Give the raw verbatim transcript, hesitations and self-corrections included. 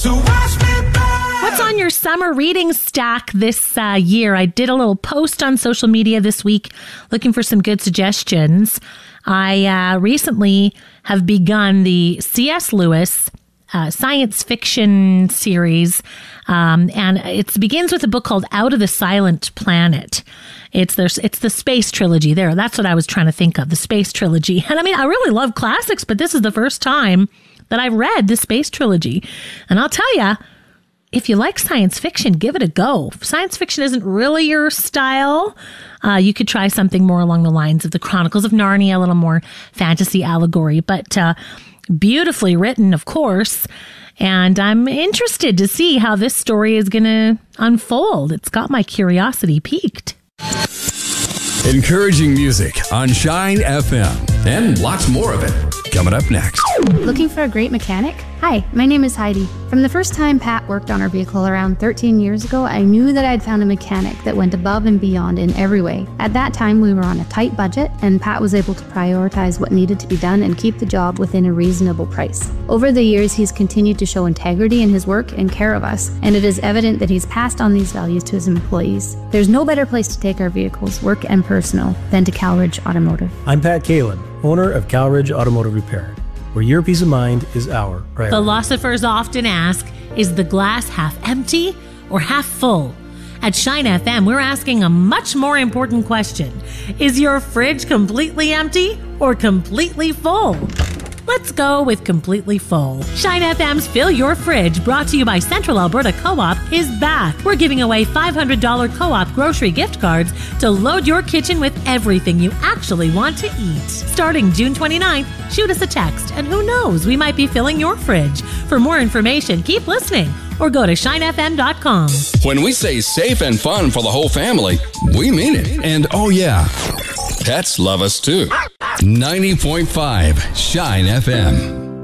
So watch me burn. What's on your summer reading stack this uh, year? I did a little post on social media this week looking for some good suggestions. I uh, recently have begun the C S. Lewis uh, science fiction series, um, and it begins with a book called Out of the Silent Planet. It's there's it's the space trilogy there. That's what I was trying to think of, the space trilogy. And I mean, I really love classics, but this is the first time that I read the space trilogy. And I'll tell you, if you like science fiction, give it a go. If science fiction isn't really your style, uh, you could try something more along the lines of the Chronicles of Narnia, a little more fantasy allegory, but uh, beautifully written, of course. And I'm interested to see how this story is going to unfold. It's got my curiosity piqued. Encouraging music on Shine F M. And lots more of it coming up next. Looking for a great mechanic? Hi, my name is Heidi. From the first time Pat worked on our vehicle around thirteen years ago, I knew that I'd found a mechanic that went above and beyond in every way. At that time, we were on a tight budget, and Pat was able to prioritize what needed to be done and keep the job within a reasonable price. Over the years, he's continued to show integrity in his work and care of us, and it is evident that he's passed on these values to his employees. There's no better place to take our vehicles, work and personal, than to Calridge Automotive. I'm Pat Kalin, owner of Calridge Automotive Repair, where your peace of mind is our priority. Philosophers often ask, is the glass half empty or half full? At Shine F M, we're asking a much more important question. Is your fridge completely empty or completely full? Let's go with completely full. Shine F M's Fill Your Fridge, brought to you by Central Alberta Co-op, is back. We're giving away five hundred dollars Co-op grocery gift cards to load your kitchen with everything you actually want to eat. Starting June twenty-ninth, shoot us a text, and who knows, we might be filling your fridge. For more information, keep listening or go to shine f m dot com. When we say safe and fun for the whole family, we mean it. And oh yeah, pets love us too. ninety point five Shine F M.